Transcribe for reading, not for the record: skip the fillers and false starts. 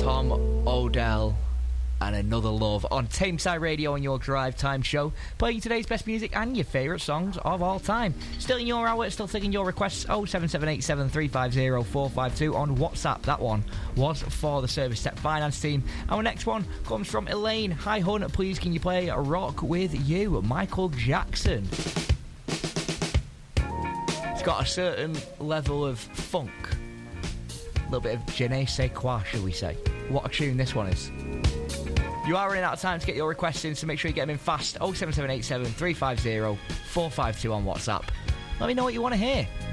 Tom Odell and Another Love on Tameside Radio on your drive time show, playing today's best music and your favourite songs of all time. Still in your hour, still taking your requests. 07787350452 on WhatsApp. That one was for the Service Tech Finance team. Our next one comes from Elaine. Hi Hun, please can you play Rock With You, Michael Jackson. It's got a certain level of funk, a little bit of je ne sais quoi, shall we say. What a tune this one is. You are running out of time to get your requests in, so make sure you get them in fast. 07787 350 452 on WhatsApp. Let me know what you want to hear.